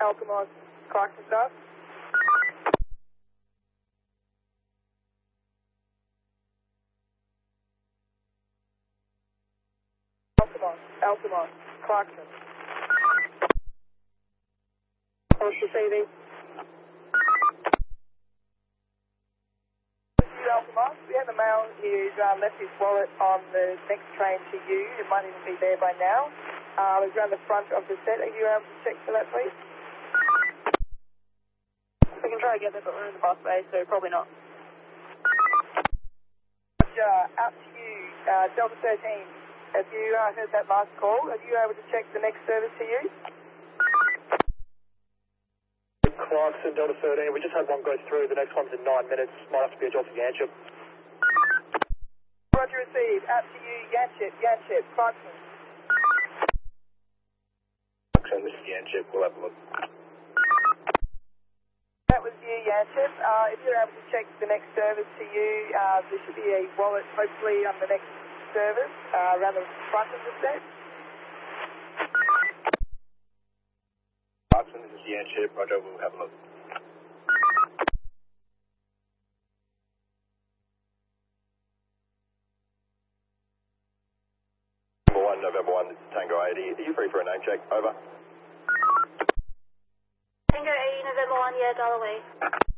Altamont, Clarkson staff. Altamont, Clarkson. What's the CV? Altamont, we had a male who's left his wallet on the next train to you. It might even be there by now. It was around the front of the set. Are you able to check for that, please? We can try to get there, but we're in the bus bay, so probably not. Out to you, Delta 13. Have you heard that last call? Are you able to check the next service to you? Clarkson, Delta 13. We just had one go through. The next one's in 9 minutes. Might have to be a job for Yanchep. Roger, received. Out to you, Yanchep, Clarkson. Clarkson, this is Yanchep. We'll have a look. That was you, Yanchep. If you're able to check the next service to you, there should be a wallet hopefully on the next service, around the front of the set. Clarkson, this is Yanchep. Roger, we'll have a look. Number 1, November 1, this is Tango 80. Are you free for a name check? Over. Tango 80, November 1, yeah, dial away.